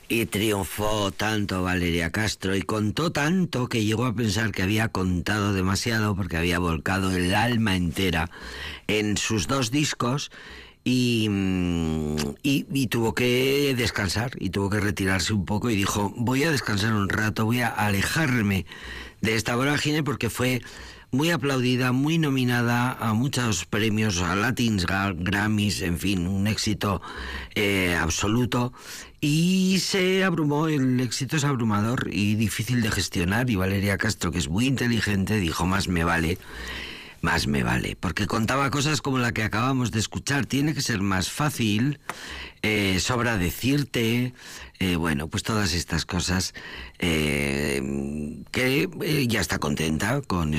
Y triunfó tanto Valeria Castro y contó tanto que llegó a pensar que había contado demasiado porque había volcado el alma entera en sus 2 discos y tuvo que descansar y tuvo que retirarse un poco y dijo, voy a descansar un rato, voy a alejarme de esta vorágine porque fue muy aplaudida, muy nominada a muchos premios, a Latins, Grammys, en fin, un éxito absoluto. Y se abrumó, el éxito es abrumador y difícil de gestionar, y Valeria Castro, que es muy inteligente, dijo, más me vale, porque contaba cosas como la que acabamos de escuchar. Tiene que ser más fácil, sobra decirte, bueno, pues todas estas cosas, que ya está contenta con